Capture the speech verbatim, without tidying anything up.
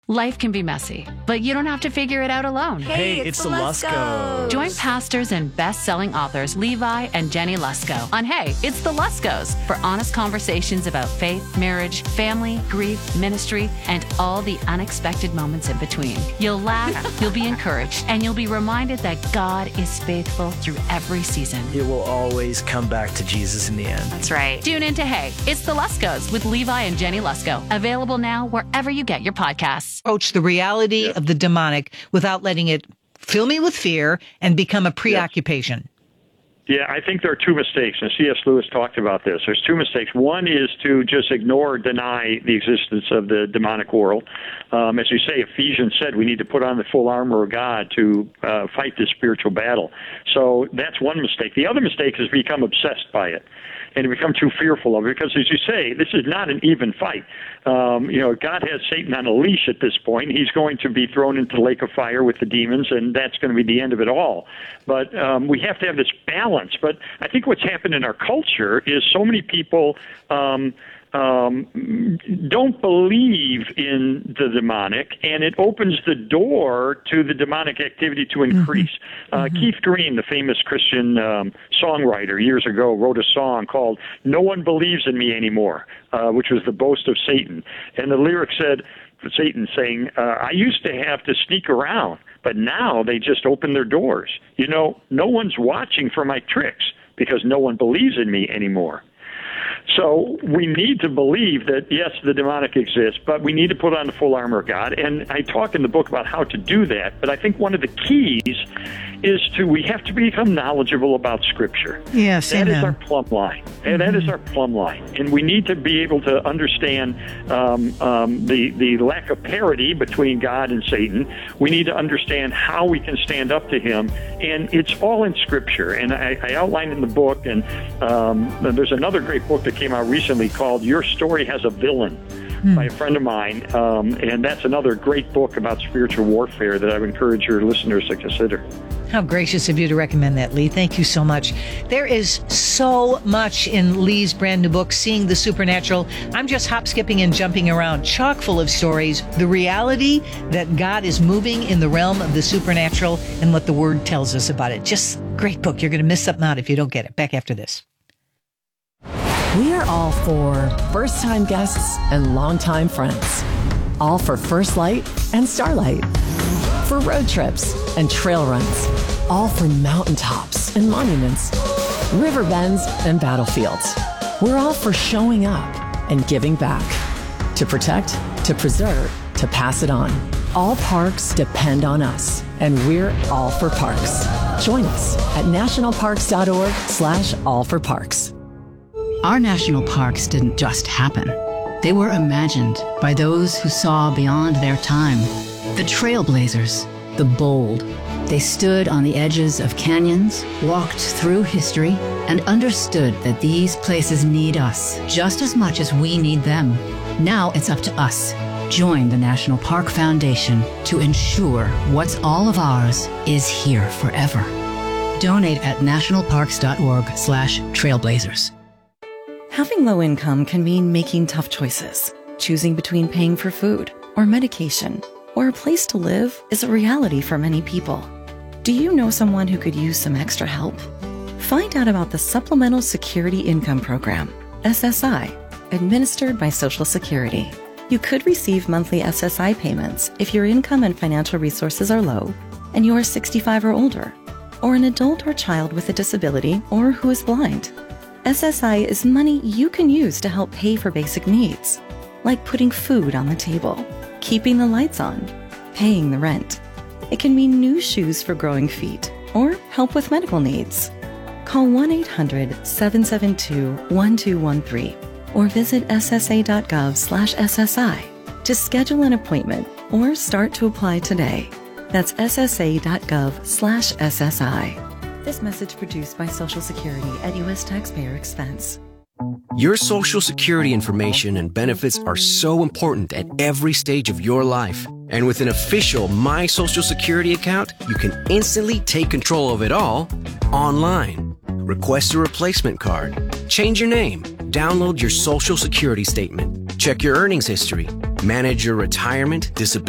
Life can be messy, but you don't have to figure it out alone. Hey, it's, it's the Luskos. Join pastors and best-selling authors Levi and Jenny Lusko on Hey, It's the Luskos for honest conversations about faith, marriage, family, grief, ministry, and all the unexpected moments in between. You'll laugh, you'll be encouraged, and you'll be reminded that God is faithful through every season. It will always come back to Jesus in the end. That's right. Tune in to Hey, It's the Luskos with Levi and Jenny Lusko. Available now wherever you get your podcasts. Approach the reality yeah. of the demonic without letting it fill me with fear and become a preoccupation. Yeah, I think there are two mistakes, and C S. Lewis talked about this. There's two mistakes. One is to just ignore or deny the existence of the demonic world. Um, as you say, Ephesians said we need to put on the full armor of God to uh, fight this spiritual battle. So that's one mistake. The other mistake is become obsessed by it and to become too fearful of it, because, as you say, this is not an even fight. Um, you know, God has Satan on a leash at this point. He's going to be thrown into the lake of fire with the demons, and that's going to be the end of it all. But um, we have to have this balance. But I think what's happened in our culture is so many people um, um, don't believe in the demonic, and it opens the door to the demonic activity to increase. Mm-hmm. Uh, mm-hmm. Keith Green, the famous Christian um, songwriter years ago, wrote a song called "No One Believes in Me Anymore," uh, which was the boast of Satan. And the lyric said, Satan saying, uh, I used to have to sneak around, but now they just open their doors. You know, no one's watching for my tricks because no one believes in me anymore. So we need to believe that, yes, the demonic exists, but we need to put on the full armor of God. And I talk in the book about how to do that, but I think one of the keys is to, we have to become knowledgeable about Scripture. Yes, that amen. is our plumb line. And mm-hmm. that is our plumb line. And we need to be able to understand um, um, the, the lack of parity between God and Satan. We need to understand how we can stand up to him. And it's all in Scripture. And I, I outlined in the book, and um, there's another great book that came out recently called Your Story Has a Villain, mm. by a friend of mine. Um, and that's another great book about spiritual warfare that I would encourage your listeners to consider. How gracious of you to recommend that, Lee. Thank you so much. There is so much in Lee's brand new book, Seeing the Supernatural. I'm just hop, skipping, and jumping around, chock full of stories, the reality that God is moving in the realm of the supernatural and what the Word tells us about it. Just great book. You're going to miss something out if you don't get it. Back after this. We are all for first-time guests and longtime friends. All for First Light and Starlight. For road trips and trail runs. All for mountaintops and monuments, river bends and battlefields. We're all for showing up and giving back. To protect, to preserve, to pass it on. All parks depend on us, and we're all for parks. Join us at nationalparks.org slash all for parks. Our national parks didn't just happen. They were imagined by those who saw beyond their time. The trailblazers, the bold. They stood on the edges of canyons, walked through history, and understood that these places need us just as much as we need them. Now it's up to us. Join the National Park Foundation to ensure what's all of ours is here forever. Donate at nationalparks.org slash trailblazers. Having low income can mean making tough choices. Choosing between paying for food or medication or a place to live is a reality for many people. Do you know someone who could use some extra help? Find out about the Supplemental Security Income Program, S S I, administered by Social Security. You could receive monthly S S I payments if your income and financial resources are low and you are sixty-five or older, or an adult or child with a disability or who is blind. S S I is money you can use to help pay for basic needs, like putting food on the table, keeping the lights on, paying the rent. It can mean new shoes for growing feet or help with medical needs. Call one eight hundred seven seven two one two one three or visit ssa.gov slash SSI to schedule an appointment or start to apply today. That's ssa.gov slash SSI. This message produced by Social Security at U S taxpayer expense. Your Social Security information and benefits are so important at every stage of your life. And with an official My Social Security account, you can instantly take control of it all online. Request a replacement card, change your name, download your Social Security statement, check your earnings history, manage your retirement, disability,